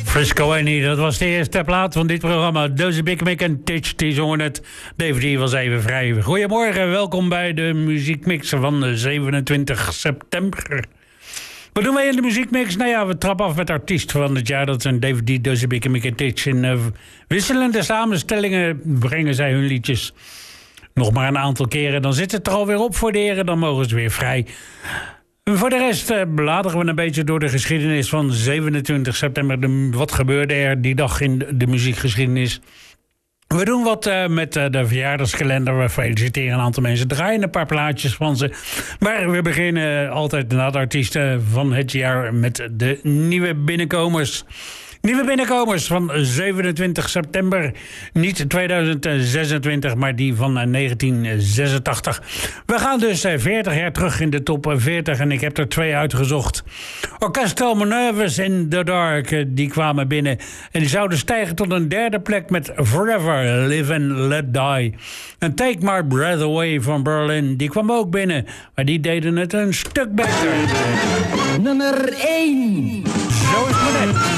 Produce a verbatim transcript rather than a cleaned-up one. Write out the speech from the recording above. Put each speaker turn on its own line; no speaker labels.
Frisco Annie, dat was de eerste plaat van dit programma. Dozy Big Mick en Titch, die zongen het. David was even vrij. Goedemorgen, welkom bij de muziekmix van zevenentwintig september. Wat doen wij in de muziekmix? Nou ja, we trappen af met artiest van het jaar. Dat zijn David D, Dozy Big Mick en Titch. In uh, wisselende samenstellingen brengen zij hun liedjes nog maar een aantal keren. Dan zit het er alweer op voor de heren, dan mogen ze weer vrij. Voor de rest uh, bladeren we een beetje door de geschiedenis van zevenentwintig september. De, wat gebeurde er die dag in de, de muziekgeschiedenis? We doen wat uh, met uh, de verjaardagskalender. We feliciteren een aantal mensen, draaien een paar plaatjes van ze. Maar we beginnen uh, altijd na de artiesten van het jaar met de nieuwe binnenkomers. Nieuwe binnenkomers van zevenentwintig september. Niet tweeduizend zesentwintig, maar die van negentien zesentachtig. We gaan dus veertig jaar terug in de top veertig. En ik heb er twee uitgezocht. Orchestral Manoeuvres in the Dark. Die kwamen binnen. En die zouden stijgen tot een derde plek met Forever, Live and Let Die. En Take My Breath Away van Berlin. Die kwam ook binnen. Maar die deden het een stuk beter.
Nummer één.
Zo is het net.